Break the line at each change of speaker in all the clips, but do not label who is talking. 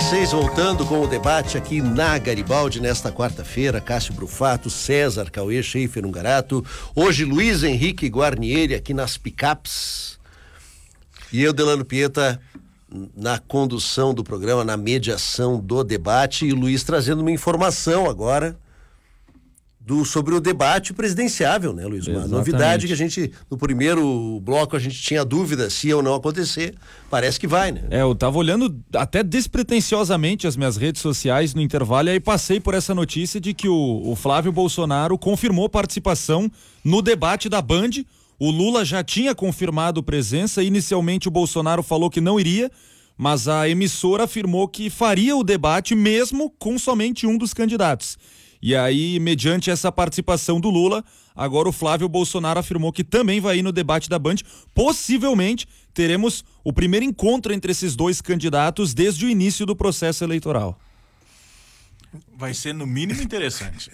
16, voltando com o debate aqui na Garibaldi, nesta quarta-feira. Cássio Brufato, César Cauê, Schaefer Ungarato. Hoje, Luiz Henrique Guarnieri aqui nas picapes. E eu, Delano Pieta, na condução do programa, na mediação do debate. E o Luiz trazendo uma informação agora sobre o debate presidenciável, né, Luiz? Uma novidade que a gente, no primeiro bloco, a gente tinha dúvida se ia ou não acontecer. Parece que vai, né? Eu tava olhando até despretensiosamente as minhas redes sociais no intervalo e aí passei por essa notícia de que o Flávio Bolsonaro confirmou participação no debate da Band. O Lula já tinha confirmado presença. Inicialmente o Bolsonaro falou que não iria, mas a emissora afirmou que faria o debate mesmo com somente um dos candidatos. E aí, mediante essa participação do Lula, agora o Flávio Bolsonaro afirmou que também vai ir no debate da Band. Possivelmente teremos o primeiro encontro entre esses dois candidatos desde o início do processo eleitoral.
Vai ser no mínimo interessante.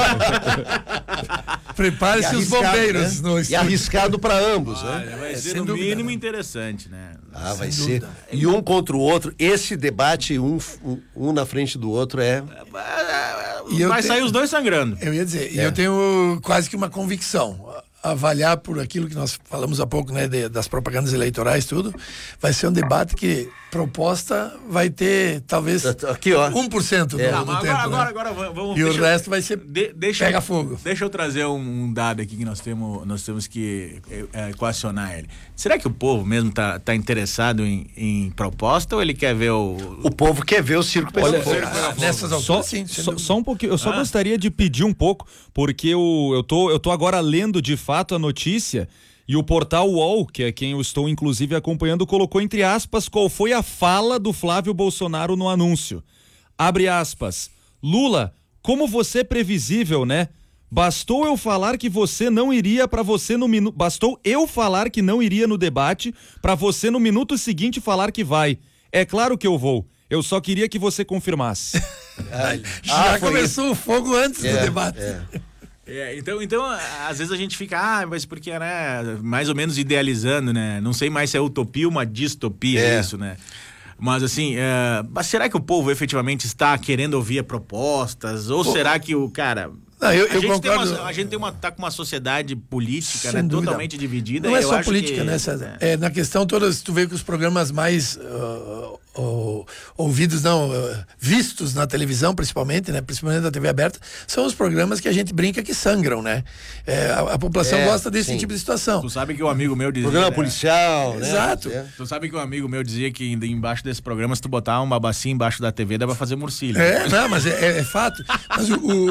Prepare-se os bombeiros, né? E arriscado para ambos,
né? Vai ser no mínimo interessante, né?
Vai ser. E um contra o outro, esse debate, um na frente do outro
vai sair os dois sangrando.
Eu ia dizer, e eu tenho quase que uma convicção. Avaliar por aquilo que nós falamos há pouco, né, das propagandas eleitorais, tudo, vai ser um debate que proposta vai ter talvez aqui, ó, 1% do tempo.
Agora vamos.
E o resto vai ser pega fogo.
Deixa eu trazer um dado aqui que nós temos que equacionar ele. Será que o povo mesmo tá interessado em proposta ou ele quer ver o
povo quer ver o circo pegando fogo?
Nessas alturas, sim.
Só um pouquinho, eu só gostaria de pedir um pouco, porque eu tô agora lendo de fato a notícia e o portal UOL, que é quem eu estou inclusive acompanhando, colocou entre aspas qual foi a fala do Flávio Bolsonaro no anúncio. Abre aspas. Lula, como você é previsível, né? Bastou eu falar que você não iria para você no minuto. Bastou eu falar que não iria no debate para você no minuto seguinte falar que vai. É claro que eu vou. Eu só queria que você confirmasse.
Já começou o fogo antes do debate.
Então, às vezes a gente fica, mas porque, né, mais ou menos idealizando, né? Não sei mais se é utopia ou uma distopia isso, né? Mas assim, será que o povo efetivamente está querendo ouvir propostas? Ou será que o cara...
Não, eu concordo.
A gente tá com uma sociedade política, né, totalmente dividida.
Não é só política, né, César? Na questão toda, tu vê que os programas mais ouvidos, vistos na televisão, principalmente, né, principalmente na TV aberta, são os programas que a gente brinca que sangram, né? A população gosta desse tipo de situação.
Tu sabe que um amigo meu dizia...
Programa policial, né?
Exato.
Tu sabe que um amigo meu dizia que embaixo desse programa, se tu botar uma bacia embaixo da TV, dá pra fazer murcilha.
Não, mas é fato. Mas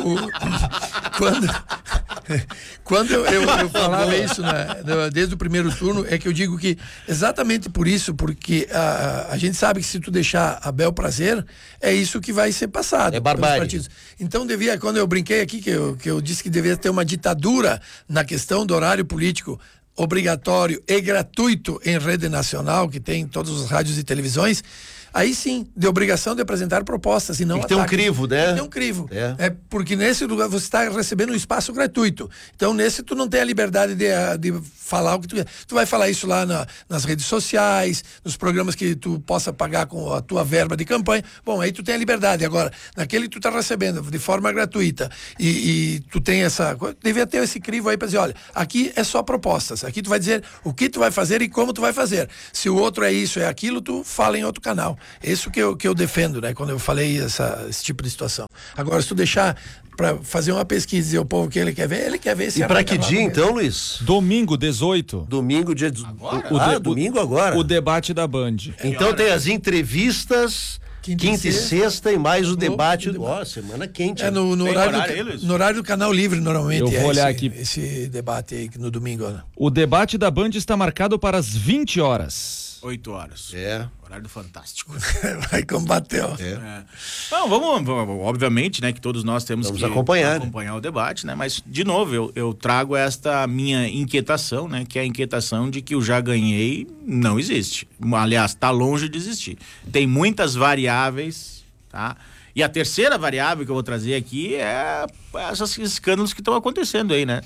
quando eu falava isso, né, desde o primeiro turno, é que eu digo que exatamente por isso, porque a gente sabe que se tu deixar a bel prazer, é isso que vai ser passado.
É barbárie.
Então quando eu brinquei aqui, que eu disse que deveria ter uma ditadura na questão do horário político obrigatório e gratuito em rede nacional, que tem em todas as rádios e televisões, aí sim, de obrigação de apresentar propostas e não ataques.
Tem um crivo, né?
Tem um crivo. Porque nesse lugar você está recebendo um espaço gratuito. Então, nesse tu não tem a liberdade de falar o que tu quer. Tu vai falar isso lá nas redes sociais, nos programas que tu possa pagar com a tua verba de campanha. Bom, aí tu tem a liberdade. Agora, naquele que tu está recebendo de forma gratuita e tu tem essa... Devia ter esse crivo aí para dizer, olha, aqui é só propostas. Aqui tu vai dizer o que tu vai fazer e como tu vai fazer. Se o outro é isso, é aquilo, tu fala em outro canal. Isso que eu defendo, né? Quando eu falei esse tipo de situação. Agora, se tu deixar para fazer uma pesquisa e dizer o povo que ele quer ver se...
E para que dia, então, Luiz?
Domingo, 18.
Domingo, dia... Agora? Domingo agora?
O debate da Band.
Então tem as entrevistas... Quinta e sexta e mais o debate. Semana quente.
No horário do Canal Livre, normalmente.
Eu vou olhar aqui.
Esse debate aí no domingo. Né?
O debate da Band está marcado para as 20 horas.
8 horas. Horário do Fantástico.
Vai combater, ó.
Não, vamos, obviamente, né, que todos nós temos que acompanhar o debate, né? Mas, de novo, eu trago esta minha inquietação, né? Que é a inquietação de que o já ganhei não existe. Aliás, está longe de existir. Tem muitas variáveis, tá? E a terceira variável que eu vou trazer aqui é esses escândalos que estão acontecendo aí, né?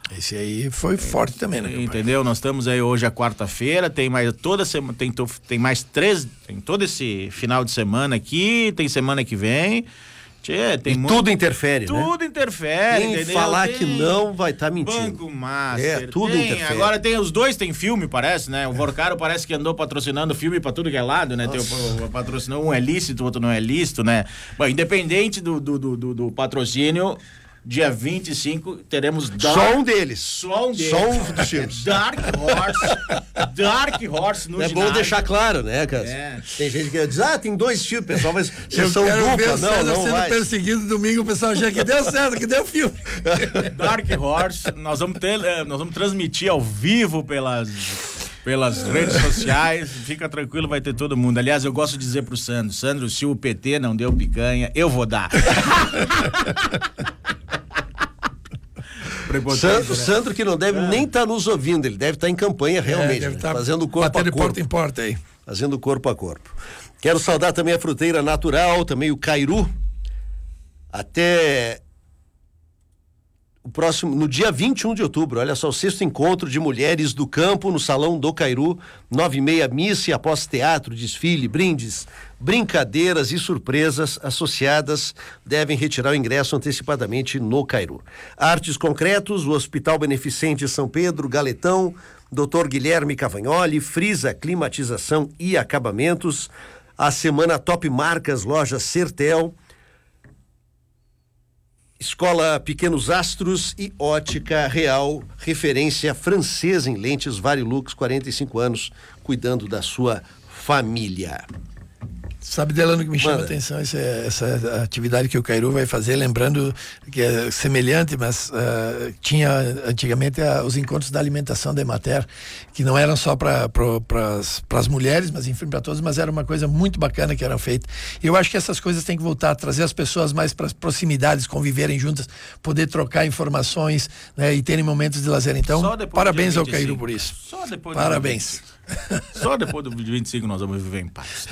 Esse aí foi forte também, né?
Entendeu? Nós estamos aí hoje a quarta-feira, tem mais toda semana, tem mais 3, tem todo esse final de semana aqui, tem semana que vem. Tchê, tem
tudo interfere,
tudo interfere,
quem
entendeu?
falar que não vai estar mentindo.
Banco Master.
Tudo interfere.
Agora tem os dois, tem filme, parece, né? O Vorcaro parece que andou patrocinando filme pra tudo que é lado, né? Patrocinou, um é lícito, o outro não é lícito, né? Bom, independente do patrocínio, dia 25 teremos
Só um deles.
Só um
dos filmes.
Dark Horse no ginásio.
É bom deixar claro, né, cara? Tem gente que diz, tem 2 filmes, pessoal, mas vocês são dupla. Não
sendo
vai.
perseguido domingo, o pessoal já que deu certo, que deu filme.
Dark Horse, nós vamos transmitir ao vivo pelas redes sociais, fica tranquilo, vai ter todo mundo. Aliás, eu gosto de dizer pro Sandro, se o PT não deu picanha, eu vou dar.
Sandro que não deve nem estar nos ouvindo, ele deve estar em campanha realmente,
deve tá
fazendo corpo a corpo.
Porta em porta aí.
Fazendo corpo a corpo. Quero saudar também a Fruteira Natural, também o Cairu. Até no dia 21 de outubro, olha só, o 6º encontro de mulheres do campo no Salão do Cairu, 9h30, missa e após teatro, desfile, brindes, brincadeiras e surpresas associadas devem retirar o ingresso antecipadamente no Cairu. Artes Concretos, o Hospital Beneficente São Pedro, Galetão, Dr. Guilherme Cavagnoli, Frisa Climatização e Acabamentos, a Semana Top Marcas, Loja Sertel, Escola Pequenos Astros e Ótica Real, referência francesa em lentes Varilux, 45 anos, cuidando da sua família.
Sabe, Delano, que me chama a atenção essa atividade que o Cairu vai fazer, lembrando que é semelhante, mas tinha antigamente os encontros da alimentação da Emater, que não eram só para as mulheres, mas enfim, para todos, mas era uma coisa muito bacana que era feita. E eu acho que essas coisas têm que voltar, trazer as pessoas mais para as proximidades, conviverem juntas, poder trocar informações, né, e terem momentos de lazer. Então, parabéns ao Cairu por isso. Parabéns.
Só depois do 25 nós vamos viver em paz.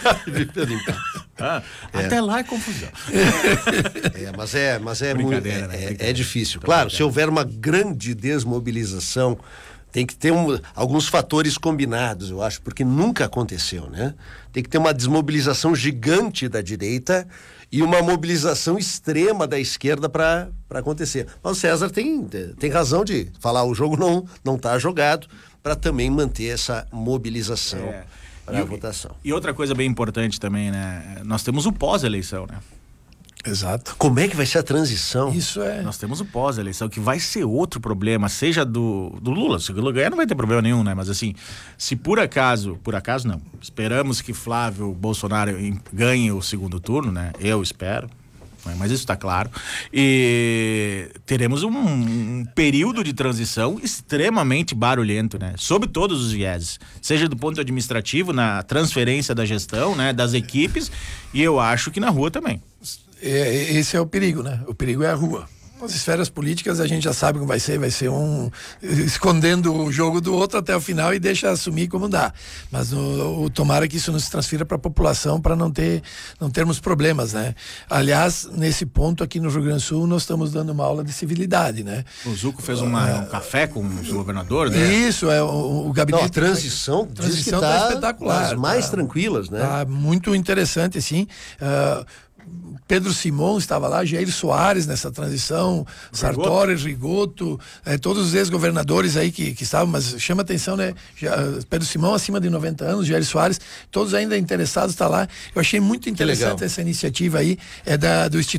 Até lá é confusão.
Mas é muito, é difícil. Claro, se houver uma grande desmobilização, tem que ter alguns fatores combinados, eu acho, porque nunca aconteceu, né? Tem que ter uma desmobilização gigante da direita e uma mobilização extrema da esquerda para acontecer. Mas o César tem razão de falar, o jogo não está jogado, para também manter essa mobilização para a votação.
E outra coisa bem importante também, né? Nós temos o pós-eleição, né?
Exato.
Como é que vai ser a transição?
Isso é.
Nós temos o pós-eleição, que vai ser outro problema, seja do Lula. Se o Lula ganhar, não vai ter problema nenhum, né? Mas assim, se por acaso não, esperamos que Flávio Bolsonaro ganhe o segundo turno, né? Eu espero. Mas isso está claro, e teremos um período de transição extremamente barulhento, né? Sob todos os vieses, seja do ponto administrativo, na transferência da gestão, né? Das equipes, e eu acho que na rua também.
Esse é o perigo, né? O perigo é a rua. As esferas políticas a gente já sabe como vai ser um escondendo o jogo do outro até o final e deixa assumir como dá. Mas tomara que isso não se transfira para a população para não termos problemas, né? Aliás, nesse ponto aqui no Rio Grande do Sul nós estamos dando uma aula de civilidade, né?
O Zuco fez um café com o governador, né?
Isso, o gabinete.
Não, a transição
tá espetacular.
As mais tranquilas, né?
Tá muito interessante, assim. Pedro Simon estava lá, Jair Soares nessa transição, Sartori, Rigoto, todos os ex-governadores aí que estavam, mas chama atenção, né? Pedro Simon acima de 90 anos, Jair Soares, todos ainda interessados, está lá. Eu achei muito interessante essa iniciativa aí, do Instituto